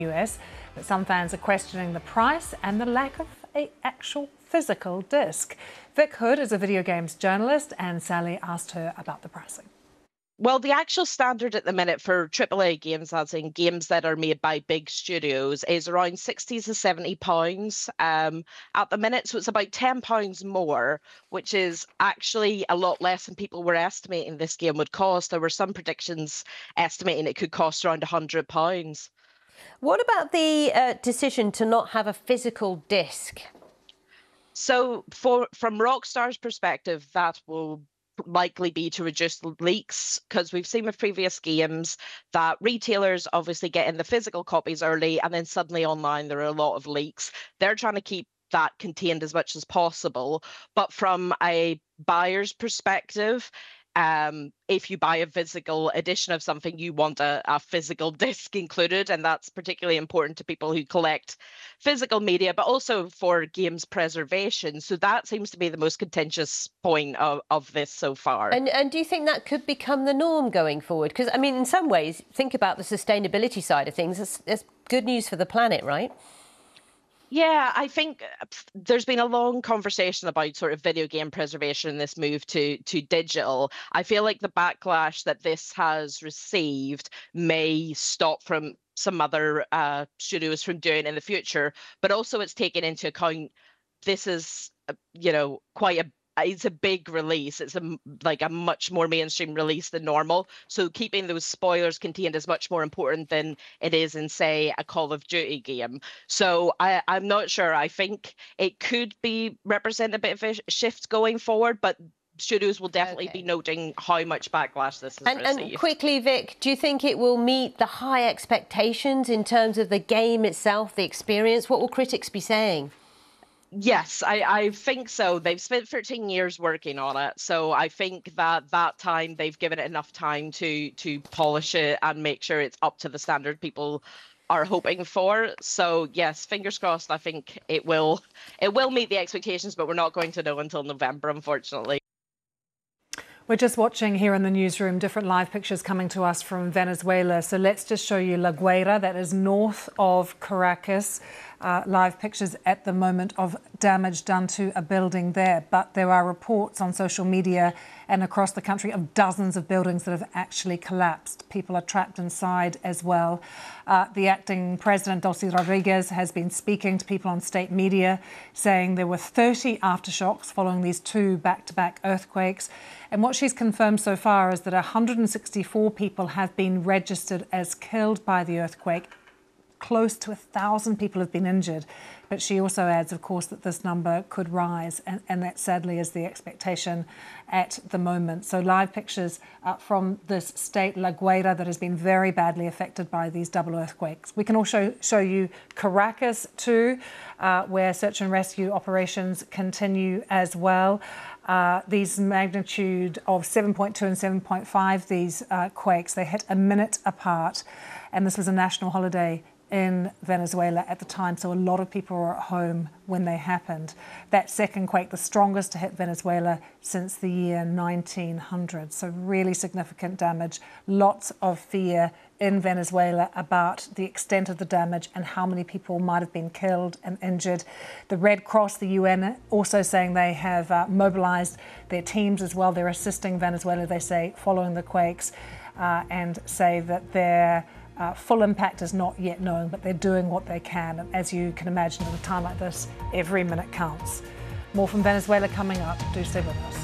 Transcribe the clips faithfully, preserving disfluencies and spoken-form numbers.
U S, but some fans are questioning the price and the lack of an actual physical disc. Vic Hood is a video games journalist, and Sally asked her about the pricing. Well, the actual standard at the minute for triple A games, as in games that are made by big studios, is around sixty to seventy pounds um, at the minute. So it's about ten pounds more, which is actually a lot less than people were estimating this game would cost. There were some predictions estimating it could cost around one hundred pounds. What about the uh, decision to not have a physical disc? So for from Rockstar's perspective, that will likely be to reduce leaks, because we've seen with previous games that retailers obviously get in the physical copies early and then suddenly online there are a lot of leaks. They're trying to keep that contained as much as possible. But from a buyer's perspective, um, if you buy a physical edition of something, you want a, a physical disc included, and that's particularly important to people who collect physical media, but also for games preservation. So that seems to be the most contentious point of, of this so far. And, and do you think that could become the norm going forward? Because, I mean, in some ways, think about the sustainability side of things. It's, it's good news for the planet, right? Yeah, I think there's been a long conversation about sort of video game preservation and this move to to digital. I feel like the backlash that this has received may stop from some other uh, studios from doing it in the future, but also it's taken into account this is, uh, you know, quite a it's a big release. It's a like a much more mainstream release than normal. So keeping those spoilers contained is much more important than it is in, say, a Call of Duty game. So I, I'm not sure. I think it could be represent a bit of a shift going forward, but studios will definitely okay. be noting how much backlash this has and, received. And quickly, Vic, do you think it will meet the high expectations in terms of the game itself, the experience? What will critics be saying? Yes, I, I think so. They've spent thirteen years working on it. So I think that that time they've given it enough time to to polish it and make sure it's up to the standard people are hoping for. So yes, fingers crossed. I think it will it will meet the expectations, but we're not going to know until November, unfortunately. We're just watching here in the newsroom different live pictures coming to us from Venezuela. So let's just show you La Guaira, that is north of Caracas. Uh, live pictures at the moment of damage done to a building there. But there are reports on social media and across the country of dozens of buildings that have actually collapsed. People are trapped inside as well. Uh, the acting president, Delcy Rodriguez, has been speaking to people on state media, saying there were thirty aftershocks following these two back-to-back earthquakes. And what she's confirmed so far is that one hundred sixty-four people have been registered as killed by the earthquake. Close to a thousand people have been injured. But she also adds, of course, that this number could rise, and, and that sadly is the expectation at the moment. So live pictures uh, from this state, La Guaira, that has been very badly affected by these double earthquakes. We can also show you Caracas too, uh, where search and rescue operations continue as well. Uh, these magnitude of seven point two and seven point five, these uh, quakes, they hit a minute apart, and this was a national holiday in Venezuela at the time, so a lot of people were at home when they happened. That second quake, the strongest to hit Venezuela since the year nineteen hundred, so really significant damage. Lots of fear in Venezuela about the extent of the damage and how many people might have been killed and injured. The Red Cross, the U N, also saying they have uh, mobilized their teams as well. They're assisting Venezuela, they say, following the quakes, uh, and say that they're Uh, full impact is not yet known, but they're doing what they can. And as you can imagine, at a time like this, every minute counts. More from Venezuela coming up. Do stay with us.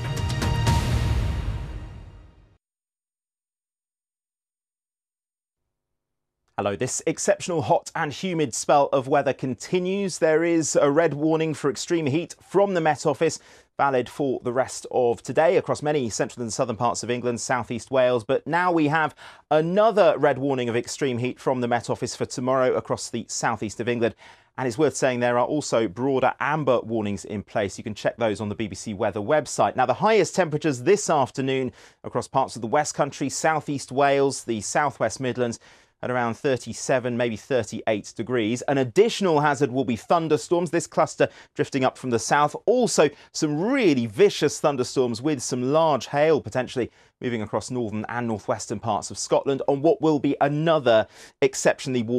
Hello, this exceptional hot and humid spell of weather continues. There is a red warning for extreme heat from the Met Office, valid for the rest of today across many central and southern parts of England, southeast Wales. But now we have another red warning of extreme heat from the Met Office for tomorrow across the southeast of England. And it's worth saying there are also broader amber warnings in place. You can check those on the B B C Weather website. Now, the highest temperatures this afternoon across parts of the West Country, southeast Wales, the southwest Midlands, at around thirty-seven, maybe thirty-eight degrees. An additional hazard will be thunderstorms, this cluster drifting up from the south. Also, some really vicious thunderstorms with some large hail potentially moving across northern and northwestern parts of Scotland on what will be another exceptionally warm